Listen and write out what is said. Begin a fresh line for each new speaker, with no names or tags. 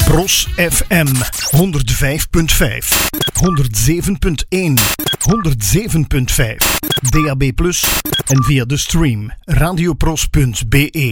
Pros FM 105.5, 107.1, 107.5, DAB+ en via de stream radiopros.be.